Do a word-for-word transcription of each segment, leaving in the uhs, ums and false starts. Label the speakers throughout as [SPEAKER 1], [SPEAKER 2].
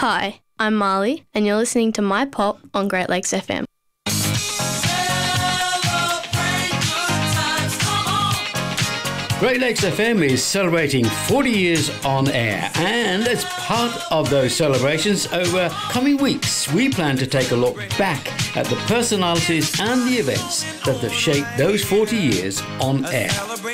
[SPEAKER 1] Hi, I'm Marley, and you're listening to My Pop on Great Lakes F M.
[SPEAKER 2] Great Lakes F M is celebrating forty years on air, and as part of those celebrations over coming weeks, we plan to take a look back at the personalities and the events that have shaped those forty years on air.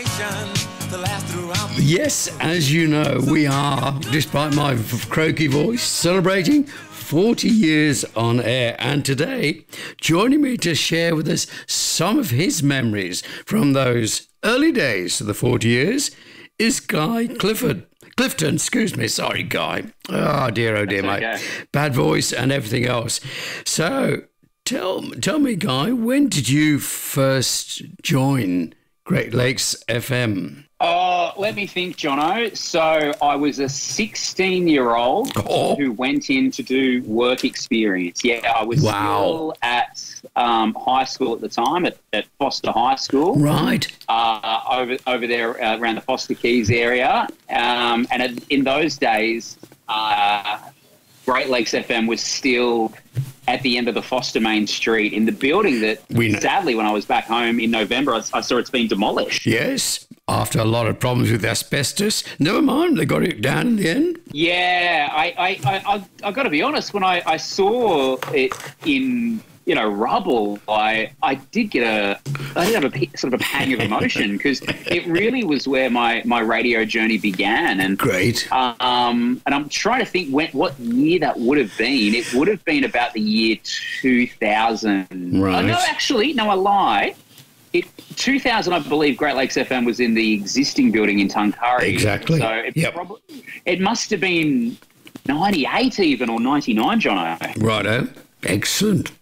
[SPEAKER 2] Yes, as you know, we are, despite my croaky voice, celebrating forty years on air, and today, joining me to share with us some of his memories from those early days of the forty years is Guy Clifford. Clifton, excuse me, sorry, Guy. Oh, dear, oh, dear, mate. Okay. Bad voice and everything else. So, tell, tell me, Guy, when did you first join Great Lakes F M?
[SPEAKER 3] Oh, let me think, Jono. So I was a sixteen-year-old oh. who went in to do work experience. Yeah, I was
[SPEAKER 2] wow.
[SPEAKER 3] still at um, high school at the time, at, at Foster High School.
[SPEAKER 2] Right.
[SPEAKER 3] Uh, over over there uh, around the Foster Keys area. Um, and it, in those days, uh, Great Lakes F M was still at the end of the Foster Main Street in the building that, sadly, when I was back home in November, I, I saw it's been demolished.
[SPEAKER 2] Yes, after a lot of problems with asbestos. Never mind, they got it down in the end.
[SPEAKER 3] Yeah, I I, I, I, I got to be honest, when I, I saw it in, you know, rubble, I I did get a, I did have a sort of a pang of emotion because it really was where my, my radio journey began. And
[SPEAKER 2] Great.
[SPEAKER 3] Um, and I'm trying to think when, what year that would have been. It would have been about the year two thousand.
[SPEAKER 2] Right.
[SPEAKER 3] Oh, no, actually, no, I lie. It, two thousand, I believe, Great Lakes F M was in the existing building in Tuncurry.
[SPEAKER 2] Exactly.
[SPEAKER 3] So it,
[SPEAKER 2] yep.
[SPEAKER 3] probably, it must have been ninety-eight even or ninety-nine, Jono.
[SPEAKER 2] Righto. Excellent.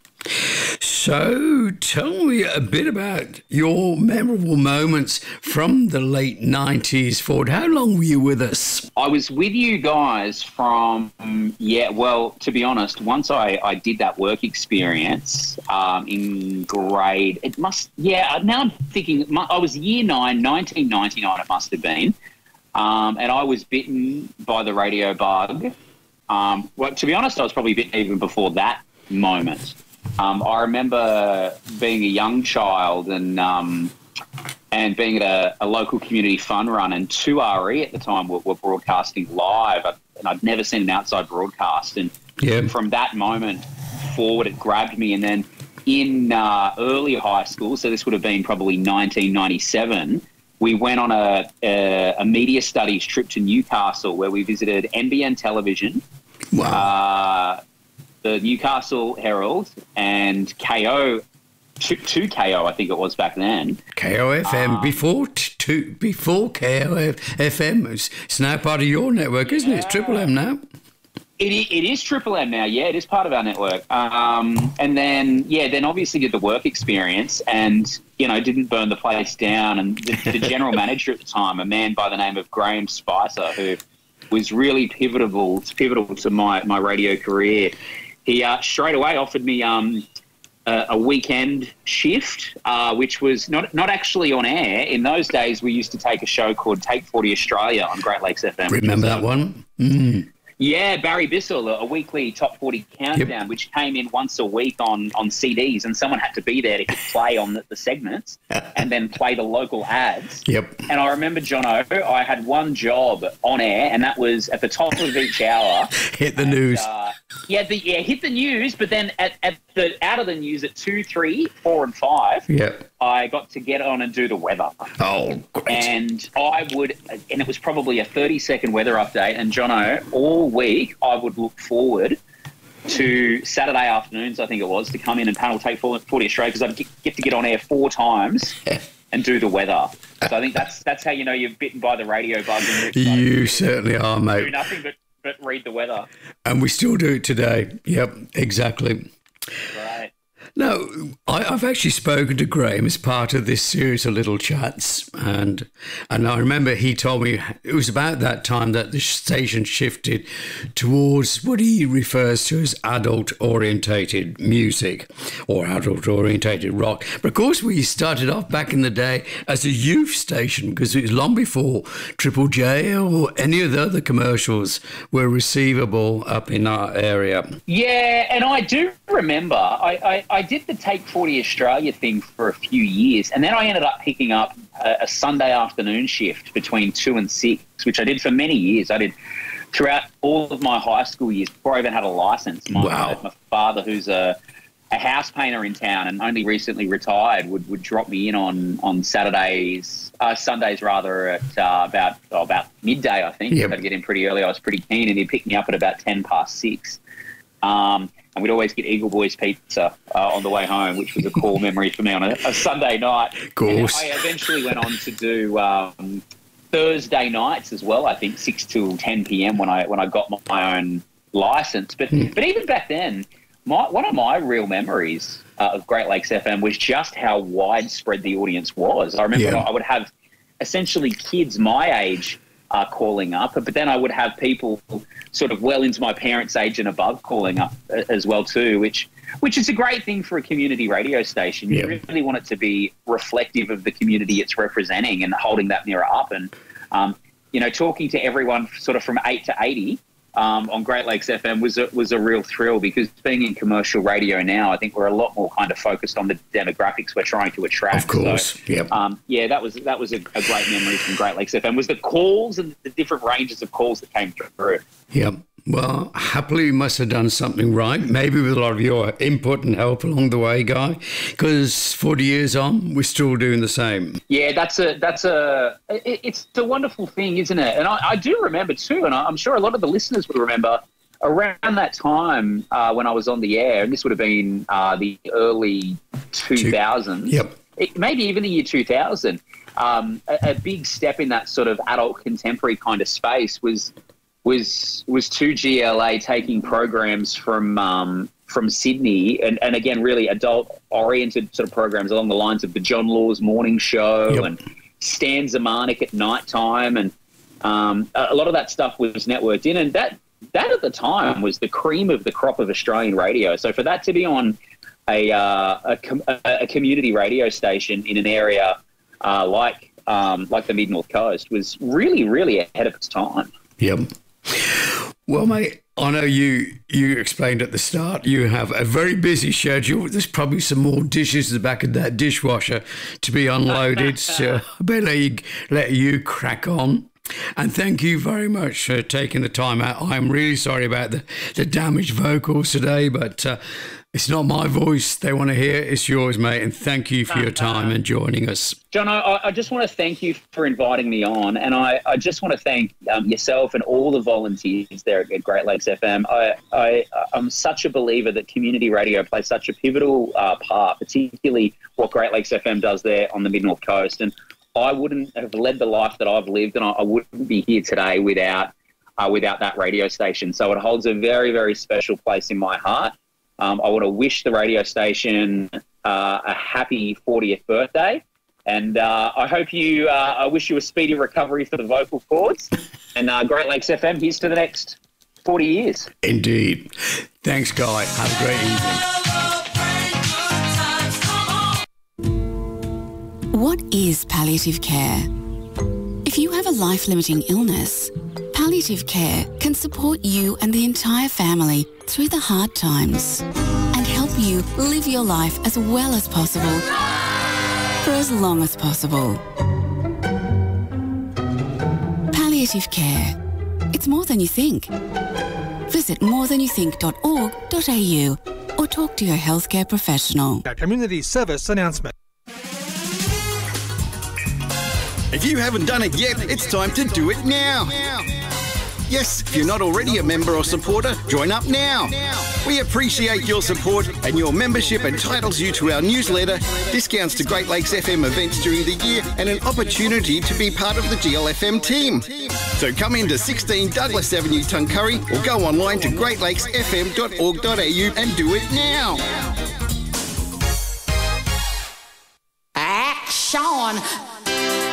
[SPEAKER 2] So tell me a bit about your memorable moments from the late nineties forward. How long were you with us?
[SPEAKER 3] I was with you guys from, yeah, well, to be honest, once I, I did that work experience um, in grade, it must, yeah, now I'm thinking, I was year nine, nineteen ninety-nine it must have been, um, and I was bitten by the radio bug. Um, well, to be honest, I was probably bitten even before that moment. Um, I remember being a young child and um, and being at a, a local community fun run, and two R E at the time were, were broadcasting live, and I'd never seen an outside broadcast. And
[SPEAKER 2] yeah.
[SPEAKER 3] from that moment forward, it grabbed me. And then in uh, early high school, so this would have been probably nineteen ninety-seven, we went on a, a, a media studies trip to Newcastle where we visited N B N Television.
[SPEAKER 2] Wow.
[SPEAKER 3] Uh, the Newcastle Herald and K O, two, two K O I think it was back then.
[SPEAKER 2] K O F M, um, before t- two, before K O F M. It's, it's now part of your network, isn't yeah. it? It's Triple M now.
[SPEAKER 3] It, it is Triple M now, yeah, it is part of our network. Um, and then, yeah, then obviously did the work experience and, you know, didn't burn the place down. And the, the general manager at the time, a man by the name of Graham Spicer, who was really pivotal, pivotal to my, my radio career. He uh, straight away offered me um, a, a weekend shift, uh, which was not not actually on air. In those days, we used to take a show called Take forty Australia on Great Lakes F M.
[SPEAKER 2] Remember that one? Mm.
[SPEAKER 3] Yeah, Barry Bissell, a, a weekly top forty countdown, yep. which came in once a week on, on C Ds, and someone had to be there to hit play on the, the segments and then play the local ads.
[SPEAKER 2] Yep.
[SPEAKER 3] And I remember, Jono, I had one job on air, and that was at the top of each hour.
[SPEAKER 2] Hit the
[SPEAKER 3] and,
[SPEAKER 2] news.
[SPEAKER 3] Uh, yeah, the, yeah, hit the news, but then at, at the out of the news at two, three, four, and five,
[SPEAKER 2] yep.
[SPEAKER 3] I got to get on and do the weather.
[SPEAKER 2] Oh, great.
[SPEAKER 3] And I would, and it was probably a thirty-second weather update, and Jono, all week I would look forward to Saturday afternoons, I think it was, to come in and panel Take forty Australia because I'd get to get on air four times and do the weather. So I think that's that's how you know you're bitten by the radio bug. And
[SPEAKER 2] you certainly are, mate.
[SPEAKER 3] Do nothing but, but read the weather.
[SPEAKER 2] And we still do it today. Yep, exactly.
[SPEAKER 3] Right.
[SPEAKER 2] Now, I, I've actually spoken to Graham as part of this series of little chats, and and I remember he told me it was about that time that the station shifted towards what he refers to as adult-orientated music or adult-orientated rock. But of course, we started off back in the day as a youth station because it was long before Triple J or any of the other commercials were receivable up in our area.
[SPEAKER 3] Yeah, and I do remember I, I, I did the Take forty Australia thing for a few years, and then I ended up picking up a, a Sunday afternoon shift between two and six, which I did for many years. I did throughout all of my high school years before I even had a license. My,
[SPEAKER 2] Wow.
[SPEAKER 3] my father, who's a, a house painter in town and only recently retired, would, would drop me in on, on Saturdays, uh, Sundays rather, at uh, about oh, about midday, I think.
[SPEAKER 2] Yep.
[SPEAKER 3] I'd get in pretty early. I was pretty keen, and he'd pick me up at about ten past six. Um, and we'd always get Eagle Boys pizza uh, on the way home, which was a cool memory for me on a, a Sunday night.
[SPEAKER 2] Of course.
[SPEAKER 3] And I eventually went on to do um, Thursday nights as well. I think six till ten p.m. when I when I got my own license. But
[SPEAKER 2] Mm.
[SPEAKER 3] but even back then, my one of my real memories uh, of Great Lakes F M was just how widespread the audience was. I remember
[SPEAKER 2] Yeah.
[SPEAKER 3] I would have essentially kids my age uh, calling up, but then I would have people sort of well into my parents' age and above calling up uh, as well too, which which is a great thing for a community radio station. You
[SPEAKER 2] Yeah.
[SPEAKER 3] really want it to be reflective of the community it's representing and holding that mirror up. And, um, you know, talking to everyone sort of from eight to eighty um, on Great Lakes F M was a, was a real thrill, because being in commercial radio now, I think we're a lot more kind of focused on the demographics we're trying to attract.
[SPEAKER 2] Of course,
[SPEAKER 3] So,
[SPEAKER 2] yep.
[SPEAKER 3] um, yeah, that was that was a, a great memory from Great Lakes F M, was the calls and the different ranges of calls that came through.
[SPEAKER 2] Yep. Well, happily you must have done something right, maybe with a lot of your input and help along the way, Guy, because forty years on, we're still doing the same.
[SPEAKER 3] Yeah, that's a that's a it, it's a wonderful thing, isn't it? And I, I do remember too, and I'm sure a lot of the listeners would remember around that time uh, when I was on the air, and this would have been uh, the early two thousands.
[SPEAKER 2] Yep.
[SPEAKER 3] It, maybe even the year two thousand. Um, a, a big step in that sort of adult contemporary kind of space was was was two G L A taking programs from um, from Sydney, and, and again really adult oriented sort of programs along the lines of the John Laws morning show
[SPEAKER 2] Yep.
[SPEAKER 3] and Stan Zamanek at night time, and um, a, a lot of that stuff was networked in, and that that at the time was the cream of the crop of Australian radio. So for that to be on a uh, a, com- a, a community radio station in an area uh, like um, like the Mid North Coast was really really ahead of its time.
[SPEAKER 2] Yep. Well, mate, I know you you explained at the start you have a very busy schedule. There's probably some more dishes in the back of that dishwasher to be unloaded, so I better let you, let you crack on. And thank you very much for taking the time out. I'm really sorry about the, the damaged vocals today, but uh, it's not my voice they want to hear, it's yours, mate. And thank you for your time and joining us.
[SPEAKER 3] John, I, I just want to thank you for inviting me on, and I, I just want to thank um, yourself and all the volunteers there at Great Lakes F M. I, I, I'm such a believer that community radio plays such a pivotal uh, part, particularly what Great Lakes F M does there on the Mid North Coast. And I wouldn't have led the life that I've lived, and I, I wouldn't be here today without uh, without that radio station. So it holds a very, very special place in my heart. Um, I want to wish the radio station uh, a happy fortieth birthday. And uh, I hope you, uh, I wish you a speedy recovery for the vocal cords. And uh, Great Lakes F M, here's to the next forty years.
[SPEAKER 2] Indeed. Thanks, Guy. Have a great evening.
[SPEAKER 4] What is palliative care? If you have a life-limiting illness, palliative care can support you and the entire family through the hard times and help you live your life as well as possible for as long as possible. Palliative care. It's more than you think. Visit more than you think dot org dot a u or talk to your healthcare professional.
[SPEAKER 5] A community service announcement.
[SPEAKER 6] If you haven't done it yet, it's time to do it now. Yes, if you're not already a member or supporter, join up now. We appreciate your support, and your membership entitles you to our newsletter, discounts to Great Lakes F M events during the year, and an opportunity to be part of the G L F M team. So come into sixteen Douglas Avenue, Tuncurry, or go online to great lakes f m dot org dot a u and do it now.